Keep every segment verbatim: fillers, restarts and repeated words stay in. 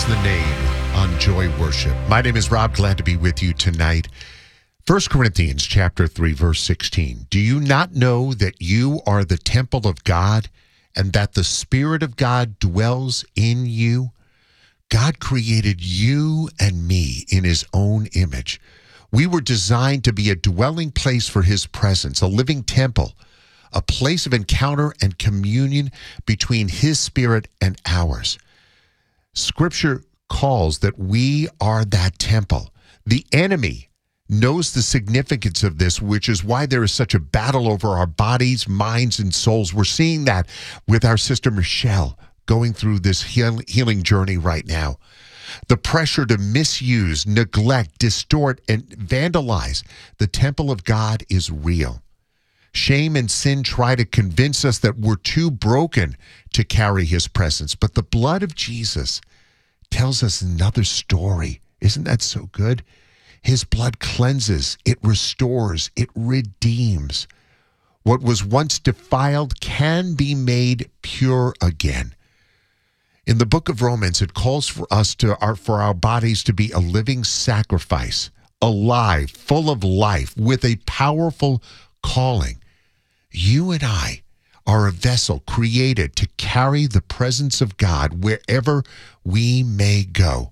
the name on Joy Worship. My name is Rob, glad to be with you tonight. First Corinthians chapter three, verse sixteen. Do you not know that you are the temple of God and that the Spirit of God dwells in you? God created you and me in his own image. We were designed to be a dwelling place for his presence, a living temple, a place of encounter and communion between his Spirit and ours. Scripture calls that we are that temple. The enemy knows the significance of this, which is why there is such a battle over our bodies, minds, and souls. We're seeing that with our sister Michelle going through this heal- healing journey right now. The pressure to misuse, neglect, distort, and vandalize the temple of God is real. Shame and sin try to convince us that we're too broken to carry his presence, but the blood of Jesus tells us another story. Isn't that so good? His blood cleanses, it restores, it redeems. What was once defiled can be made pure again. In the book of Romans, it calls for us to our, for our bodies to be a living sacrifice, alive, full of life, with a powerful calling. You and I are a vessel created to carry the presence of God wherever we may go.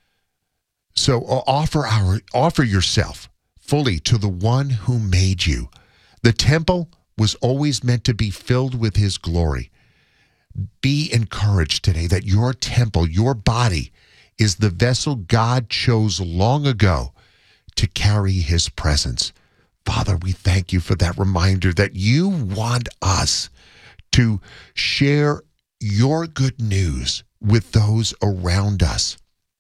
So offer our offer yourself fully to the one who made you. The temple was always meant to be filled with his glory. Be encouraged today that your temple, your body, is the vessel God chose long ago to carry his presence. Father, we thank you for that reminder that you want us to share your good news with those around us,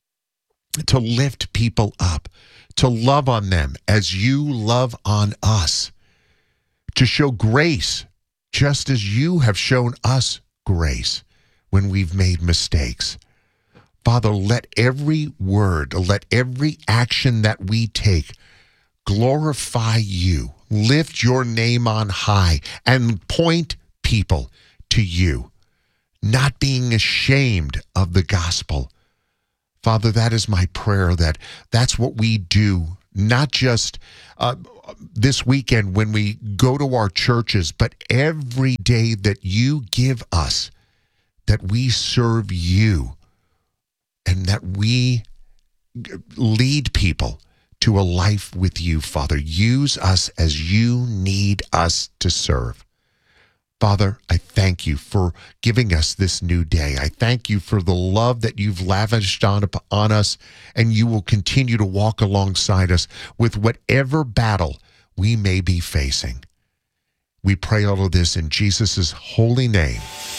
to lift people up, to love on them as you love on us, to show grace just as you have shown us grace when we've made mistakes. Father, let every word, let every action that we take glorify you, lift your name on high, and point people to you, not being ashamed of the gospel. Father, that is my prayer, that that's what we do, not just uh, this weekend when we go to our churches, but every day that you give us, that we serve you and that we lead people to a life with you, Father. Use us as you need us to serve. Father, I thank you for giving us this new day. I thank you for the love that you've lavished on, on us, and you will continue to walk alongside us with whatever battle we may be facing. We pray all of this in Jesus' holy name.